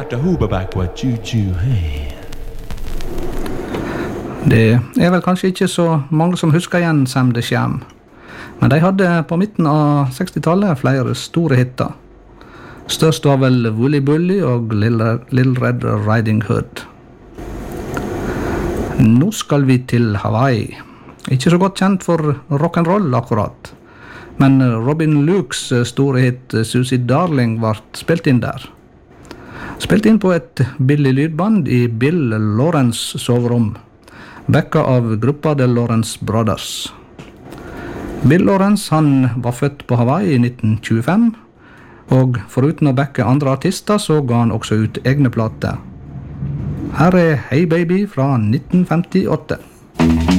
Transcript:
hørte Hoobaback var Juju, hei. Det vel kanskje ikke så mange som husker igjen Sam the Sham, men de hadde på midten av 60-tallet flere store hitter. Størst var vel Wooly Bully og Little Red Riding Hood. Nå skal vi til Hawaii. Ikke så godt kjent for rock'n'roll akkurat, men Robin Lukes store hit Susie Darling var spilt inn der. Spilt inn på et billig lydband i Bill Lawrence soverom, backa av gruppa The Lawrence Brothers. Bill Lawrence han var født på Hawaii i 1925, og foruten å backe andre artister så ga han også ut egne plater. Her Hey Baby fra 1958.